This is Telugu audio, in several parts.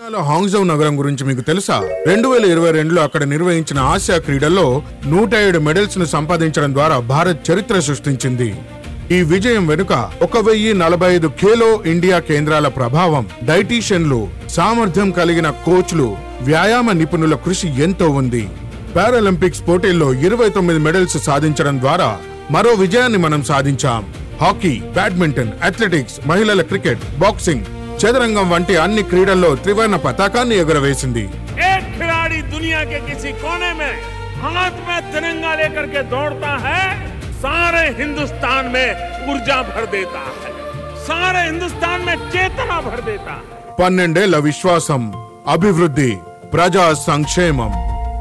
చైనాలో హాంగ్జౌ నగరం గురించి మీకు తెలుసా? 2022లో అక్కడ నిర్వహించిన ఆసియా క్రీడల్లో 107 మెడల్స్ ను సంపాదించడం ద్వారా భారత్ చరిత్ర సృష్టించింది. ఈ విజయం వెనుక 1045 ఖేలో ఇండియా కేంద్రాల ప్రభావం, డైటీషియన్లు, సామర్థ్యం కలిగిన కోచ్లు, వ్యాయామ నిపుణుల కృషి ఎంతో ఉంది. పారాలింపిక్స్ పోటీల్లో 29 మెడల్స్ సాధించడం ద్వారా మరో విజయాన్ని మనం సాధించాం. హాకీ, బ్యాడ్మింటన్, అథ్లెటిక్స్, మహిళల క్రికెట్, బాక్సింగ్, చదరంగం వంటి అన్ని క్రీడల్లో త్రివర్ణ పతాకాన్ని ఎగురవేసింది. एक खिलाड़ी दुनिया के किसी कोने में हाथ में तिरंगा लेकर के दौड़ता है, सारे हिंदुस्तान में ऊर्जा भर देता है, सारे हिंदुस्तान में चेतना भर देता है. 12 ఏళ్ల విశ్వాసం, అభివృద్ధి, ప్రజా సంక్షేమం.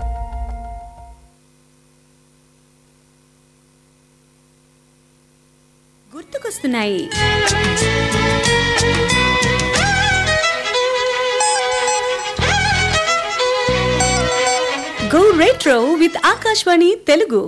గుర్తుకొస్తున్నాయి. Go retro with Akashvani Telugu.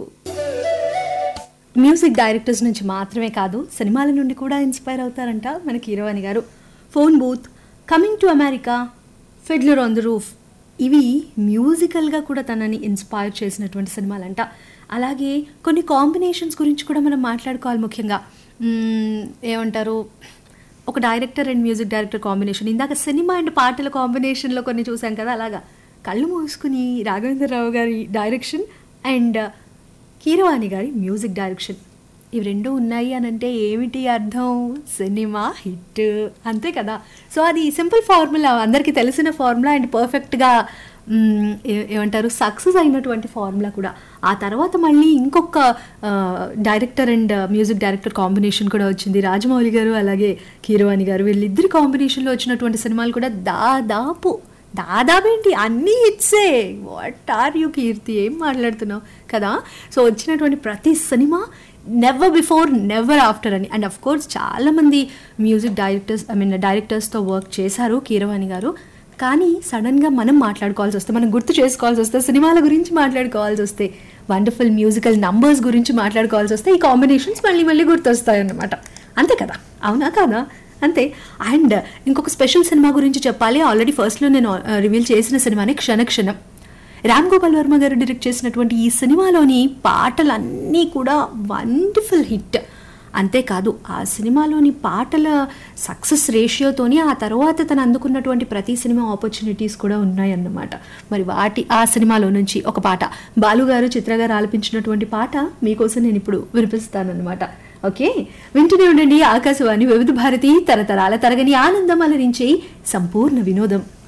Music directors నుంచి మాత్రమే కాదు, సినిమాల నుండి కూడా ఇన్స్పైర్ అవుతారంట మన కీరవాణి గారు. Phone booth, coming to America, fiddler on the roof, ఇవి మ్యూజికల్గా కూడా తనని ఇన్స్పైర్ చేసినటువంటి సినిమాలంట. అలాగే కొన్ని కాంబినేషన్స్ గురించి కూడా మనం మాట్లాడుకోవాలి. ముఖ్యంగా ఏమంటారు, ఒక director and music director combination, ఇందాక సినిమా అండ్ పాటల కాంబినేషన్లో కొన్ని చూసాం కదా, అలాగా కళ్ళు మూసుకుని రాఘవేంద్రరావు గారి డైరెక్షన్ అండ్ కీరవాణి గారి మ్యూజిక్ డైరెక్షన్, ఇవి రెండు ఉన్నాయి అని అంటే ఏమిటి అర్థం? సినిమా హిట్, అంతే కదా. సో అది సింపుల్ ఫార్ములా, అందరికీ తెలిసిన ఫార్ములా అండ్ పర్ఫెక్ట్గా ఏమంటారు సక్సెస్ అయినటువంటి ఫార్ములా కూడా. ఆ తర్వాత మళ్ళీ ఇంకొక director and music director combination కూడా వచ్చింది, రాజమౌళి గారు అలాగే కీరవాణి గారు. వీళ్ళిద్దరి కాంబినేషన్లో వచ్చినటువంటి సినిమాలు కూడా దాదాపేంటి అన్నీ హిట్సే. వాట్ ఆర్ యూ కీర్తి, ఏం మాట్లాడుతున్నావు కదా. సో వచ్చినటువంటి ప్రతి cinema never before never after అని. అండ్ అఫ్ కోర్స్ చాలామంది మ్యూజిక్ డైరెక్టర్స్తో వర్క్ చేశారు కీరవాణి గారు. కానీ సడన్గా మనం మాట్లాడుకోవాల్సి వస్తే, మనం గుర్తు చేసుకోవాల్సి వస్తే, సినిమాల గురించి మాట్లాడుకోవాల్సి వస్తే, వండర్ఫుల్ మ్యూజికల్ నంబర్స్ గురించి మాట్లాడుకోవాల్సి వస్తే, ఈ కాంబినేషన్స్ మళ్ళీ మళ్ళీ గుర్తొస్తాయన్నమాట. అంతే కదా, అవునా కాదా? అంతే. అండ్ ఇంకొక స్పెషల్ సినిమా గురించి చెప్పాలి. ఆల్రెడీ ఫస్ట్లో నేను రివీల్ చేసిన సినిమానే క్షణక్షణం. రామ్ గోపాల్ వర్మ గారు డైరెక్ట్ చేసినటువంటి ఈ సినిమాలోని పాటలన్నీ కూడా వండర్ఫుల్ హిట్. అంతేకాదు, ఆ సినిమాలోని పాటల సక్సెస్ రేషియోతోని ఆ తర్వాత తను అందుకున్నటువంటి ప్రతి సినిమా ఆపర్చునిటీస్ కూడా ఉన్నాయన్నమాట. మరి ఆ సినిమాలో నుంచి ఒక పాట, బాలుగారు చిత్రగారు ఆలపించినటువంటి పాట మీకోసం నేను ఇప్పుడు వినిపిస్తానన్నమాట. ఓకే, వింటూనే ఉండండి ఆకాశవాణి వివిధ భారతి, తరతరాల తరగని ఆనందం అలరించే సంపూర్ణ వినోదం.